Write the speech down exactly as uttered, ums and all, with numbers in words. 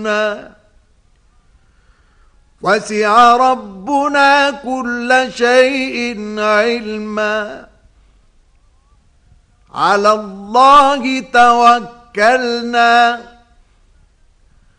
ربنا وسع ربنا كل شيء علما على الله توكلنا